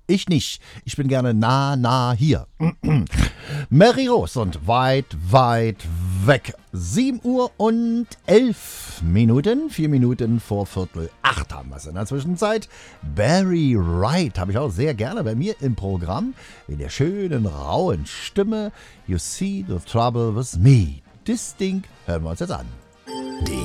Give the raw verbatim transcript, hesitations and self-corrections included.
Ich nicht. Ich bin gerne nah, nah hier. Mary Rose und weit, weit weg. sieben Uhr und elf Minuten. Vier Minuten vor Viertel acht haben wir es in der Zwischenzeit. Barry Wright habe ich auch sehr gerne bei mir im Programm. In der schönen, rauen Stimme. You see the trouble with me. Das Ding hören wir uns jetzt an.